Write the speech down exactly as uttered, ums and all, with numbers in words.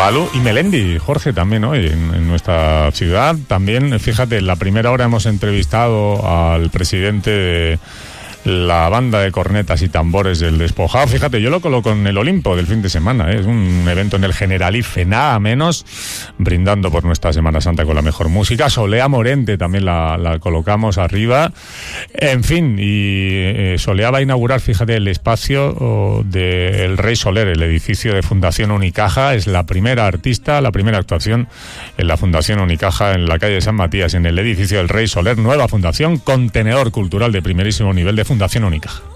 Malú y Melendi, Jorge, también hoy en, en nuestra ciudad. También, fíjate, en la primera hora hemos entrevistado al presidente de la banda de cornetas y tambores del Despojado. Fíjate, yo lo coloco en el Olimpo del fin de semana, ¿eh? Es un evento en el Generalife, nada menos, brindando por nuestra Semana Santa con la mejor música. Solea Morente también la, la colocamos arriba. En fin, y eh, Solea va a inaugurar, fíjate, el espacio oh, del Rey Soler, el edificio de Fundación Unicaja. Es la primera artista, la primera actuación en la Fundación Unicaja en la calle de San Matías, en el edificio del Rey Soler. Nueva fundación, contenedor cultural de primerísimo nivel de Fundación Unicaja.